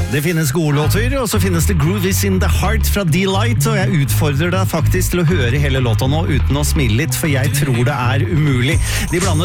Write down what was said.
Det finnes gode låter, og så finnes det Groove is in the Heart fra D-Light, og jeg utfordrer deg faktisk til å høre hele låta nå uten å smile litt, for jeg tror det er umulig. De blander